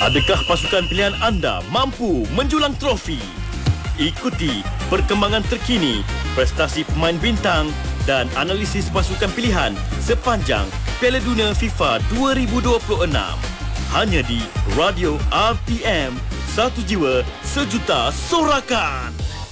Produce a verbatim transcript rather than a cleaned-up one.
Adakah pasukan pilihan anda mampu menjulang trofi? Ikuti perkembangan terkini, prestasi pemain bintang dan analisis pasukan pilihan sepanjang Piala Dunia FIFA dua ribu dua puluh enam. Hanya di Radio R T M, satu jiwa sejuta sorakan.